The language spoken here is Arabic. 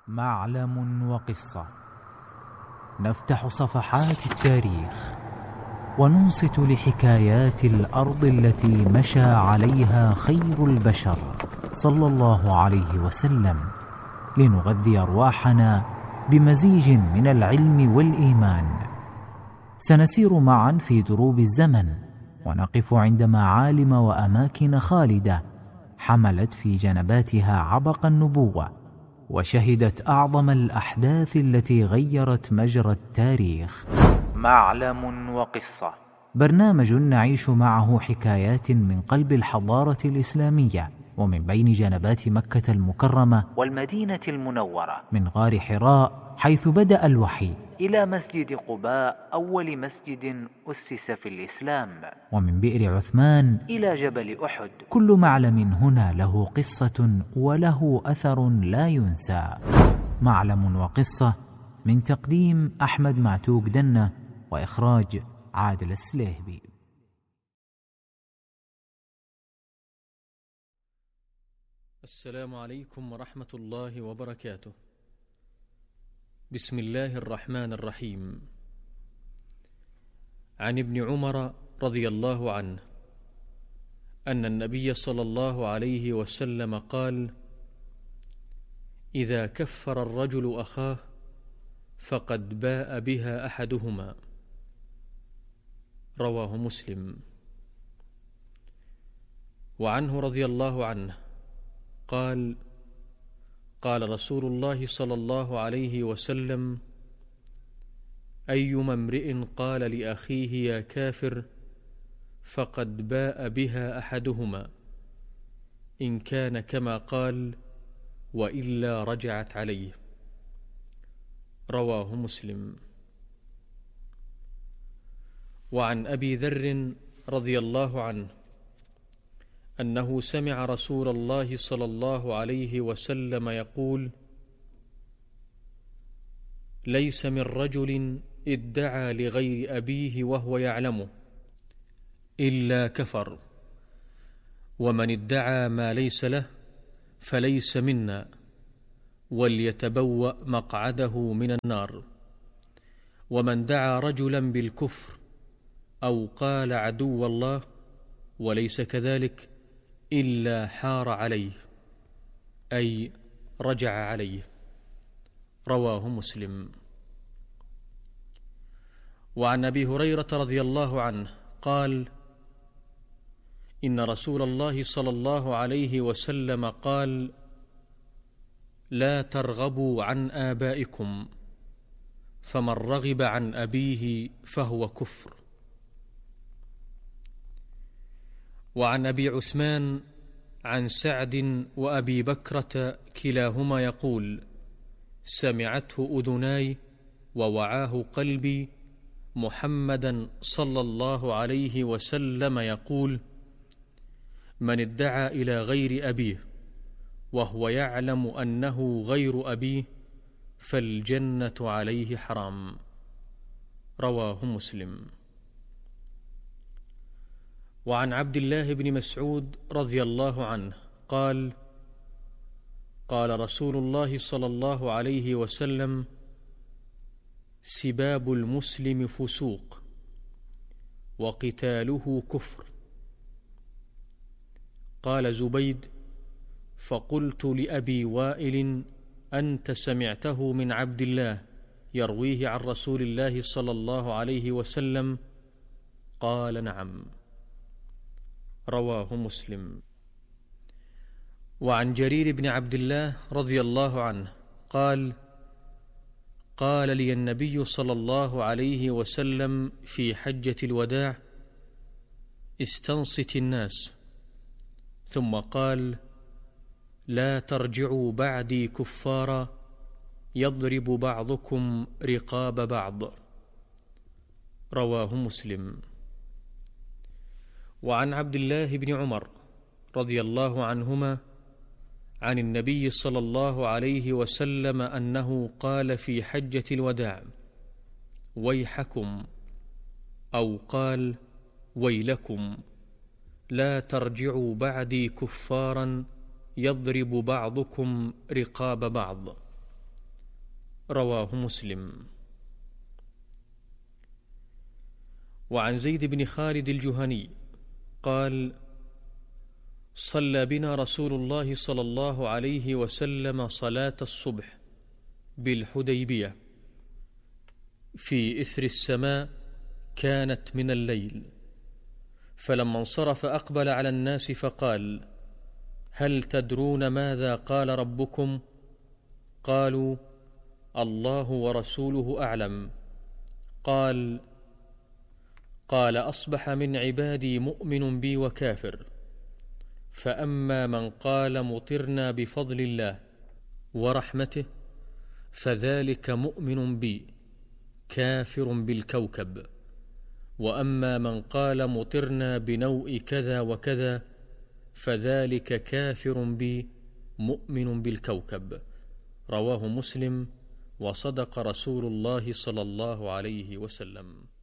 معلم وقصة. نفتح صفحات التاريخ وننصت لحكايات الأرض التي مشى عليها خير البشر صلى الله عليه وسلم، لنغذي أرواحنا بمزيج من العلم والإيمان. سنسير معا في دروب الزمن ونقف عند معالم وأماكن خالدة حملت في جنباتها عبق النبوة، وشهدت أعظم الأحداث التي غيرت مجرى التاريخ. معلم وقصة، برنامج نعيش معه حكايات من قلب الحضارة الإسلامية ومن بين جنبات مكة المكرمة والمدينة المنورة، من غار حراء حيث بدأ الوحي إلى مسجد قباء أول مسجد أسس في الإسلام، ومن بئر عثمان إلى جبل أحد. كل معلم هنا له قصة وله أثر لا ينسى. معلم وقصة، من تقديم أحمد معتوق دنة وإخراج عادل السليهبي. السلام عليكم ورحمة الله وبركاته. بسم الله الرحمن الرحيم. عن ابن عمر رضي الله عنه أن النبي صلى الله عليه وسلم قال: إذا كفر الرجل أخاه فقد باء بها أحدهما. رواه مسلم. وعنه رضي الله عنه قال: قال رسول الله صلى الله عليه وسلم: أيما امرئ قال لأخيه يا كافر فقد باء بها أحدهما، إن كان كما قال وإلا رجعت عليه. رواه مسلم. وعن أبي ذر رضي الله عنه أنه سمع رسول الله صلى الله عليه وسلم يقول: ليس من رجل ادعى لغير أبيه وهو يعلمه إلا كفر، ومن ادعى ما ليس له فليس منا، وليتبوأ مقعده من النار. ومن دعا رجلا بالكفر أو قال عدو الله وليس كذلك إلا حار عليه، أي رجع عليه. رواه مسلم. وعن أبي هريرة رضي الله عنه قال: إن رسول الله صلى الله عليه وسلم قال: لا ترغبوا عن آبائكم، فمن رغب عن أبيه فهو كفر. وعن أبي عثمان عن سعد وأبي بكرة كلاهما يقول: سمعته أذناي ووعاه قلبي محمدا صلى الله عليه وسلم يقول: من ادعى إلى غير أبيه وهو يعلم أنه غير أبيه فالجنة عليه حرام. رواه مسلم. وعن عبد الله بن مسعود رضي الله عنه قال: قال رسول الله صلى الله عليه وسلم: سباب المسلم فسوق وقتاله كفر. قال زبيد: فقلت لأبي وائل: أنت سمعته من عبد الله يرويه عن رسول الله صلى الله عليه وسلم؟ قال: نعم. رواه مسلم. وعن جرير بن عبد الله رضي الله عنه قال: قال لي النبي صلى الله عليه وسلم في حجة الوداع: استنصت الناس، ثم قال: لا ترجعوا بعدي كفارا يضرب بعضكم رقاب بعض. رواه مسلم. وعن عبد الله بن عمر رضي الله عنهما عن النبي صلى الله عليه وسلم أنه قال في حجة الوداع: ويحكم، أو قال: ويلكم، لا ترجعوا بعدي كفارا يضرب بعضكم رقاب بعض. رواه مسلم. وعن زيد بن خالد الجهني قال: صلى بنا رسول الله صلى الله عليه وسلم صلاة الصبح بالحديبية في إثر السماء كانت من الليل، فلما انصرف أقبل على الناس فقال: هل تدرون ماذا قال ربكم؟ قالوا: الله ورسوله أعلم. قال: أصبح من عبادي مؤمن بي وكافر، فأما من قال مطرنا بفضل الله ورحمته فذلك مؤمن بي كافر بالكوكب، وأما من قال مطرنا بنوء كذا وكذا فذلك كافر بي مؤمن بالكوكب. رواه مسلم. وصدق رسول الله صلى الله عليه وسلم.